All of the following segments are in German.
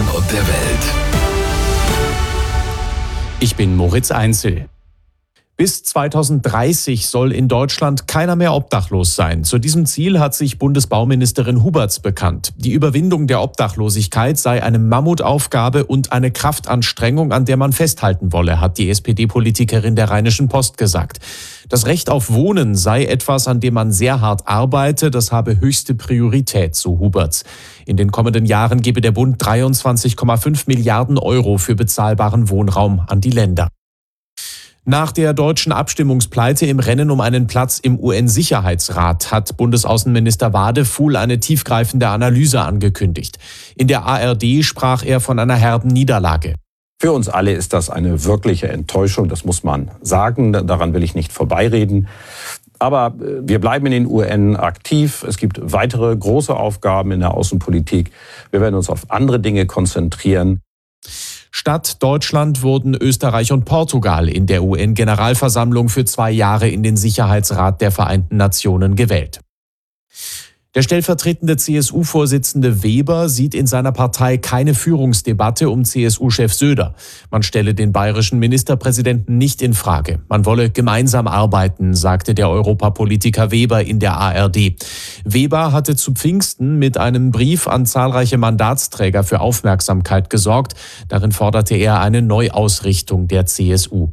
und der Welt. Ich bin Moritz Einzel. Bis 2030 soll in Deutschland keiner mehr obdachlos sein. Zu diesem Ziel hat sich Bundesbauministerin Huberts bekannt. Die Überwindung der Obdachlosigkeit sei eine Mammutaufgabe und eine Kraftanstrengung, an der man festhalten wolle, hat die SPD-Politikerin der Rheinischen Post gesagt. Das Recht auf Wohnen sei etwas, an dem man sehr hart arbeite. Das habe höchste Priorität, so Huberts. In den kommenden Jahren gebe der Bund 23,5 Milliarden Euro für bezahlbaren Wohnraum an die Länder. Nach der deutschen Abstimmungspleite im Rennen um einen Platz im UN-Sicherheitsrat hat Bundesaußenminister Wadefuhl eine tiefgreifende Analyse angekündigt. In der ARD sprach er von einer herben Niederlage. Für uns alle ist das eine wirkliche Enttäuschung, das muss man sagen, daran will ich nicht vorbeireden. Aber wir bleiben in den UN aktiv, es gibt weitere große Aufgaben in der Außenpolitik, wir werden uns auf andere Dinge konzentrieren. Statt Deutschland wurden Österreich und Portugal in der UN-Generalversammlung für 2 Jahre in den Sicherheitsrat der Vereinten Nationen gewählt. Der stellvertretende CSU-Vorsitzende Weber sieht in seiner Partei keine Führungsdebatte um CSU-Chef Söder. Man stelle den bayerischen Ministerpräsidenten nicht in Frage. Man wolle gemeinsam arbeiten, sagte der Europapolitiker Weber in der ARD. Weber hatte zu Pfingsten mit einem Brief an zahlreiche Mandatsträger für Aufmerksamkeit gesorgt. Darin forderte er eine Neuausrichtung der CSU.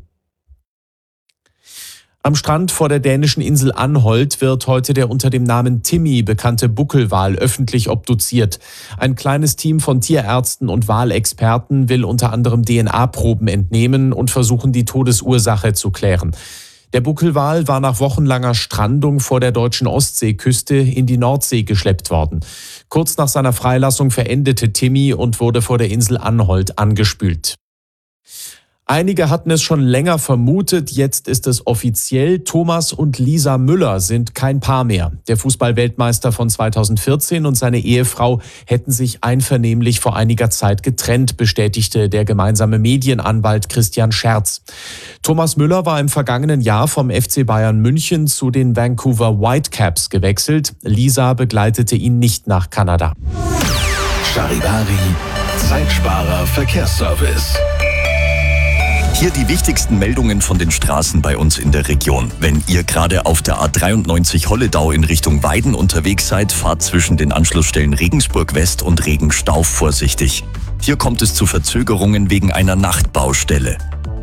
Am Strand vor der dänischen Insel Anholt wird heute der unter dem Namen Timmy bekannte Buckelwal öffentlich obduziert. Ein kleines Team von Tierärzten und Walexperten will unter anderem DNA-Proben entnehmen und versuchen, die Todesursache zu klären. Der Buckelwal war nach wochenlanger Strandung vor der deutschen Ostseeküste in die Nordsee geschleppt worden. Kurz nach seiner Freilassung verendete Timmy und wurde vor der Insel Anholt angespült. Einige hatten es schon länger vermutet, jetzt ist es offiziell. Thomas und Lisa Müller sind kein Paar mehr. Der Fußballweltmeister von 2014 und seine Ehefrau hätten sich einvernehmlich vor einiger Zeit getrennt, bestätigte der gemeinsame Medienanwalt Christian Scherz. Thomas Müller war im vergangenen Jahr vom FC Bayern München zu den Vancouver Whitecaps gewechselt. Lisa begleitete ihn nicht nach Kanada. Charivari, Zeitsparer Verkehrsservice. Hier die wichtigsten Meldungen von den Straßen bei uns in der Region. Wenn ihr gerade auf der A93 Holledau in Richtung Weiden unterwegs seid, fahrt zwischen den Anschlussstellen Regensburg West und Regenstauf vorsichtig. Hier kommt es zu Verzögerungen wegen einer Nachtbaustelle.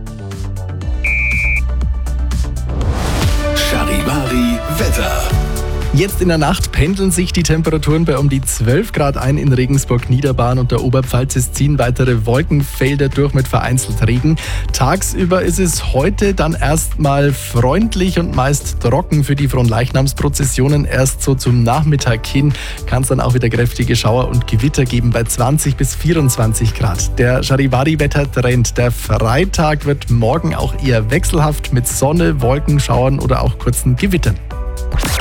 Charivari Wetter. Jetzt in der Nacht pendeln sich die Temperaturen bei um die 12 Grad ein in Regensburg, Niederbayern und der Oberpfalz. Es ziehen weitere Wolkenfelder durch mit vereinzelt Regen. Tagsüber ist es heute dann erstmal freundlich und meist trocken für die Fronleichnamsprozessionen. Erst so zum Nachmittag hin kann es dann auch wieder kräftige Schauer und Gewitter geben bei 20 bis 24 Grad. Der Charivari-Wettertrend. Der Freitag wird morgen auch eher wechselhaft mit Sonne, Wolkenschauern oder auch kurzen Gewittern.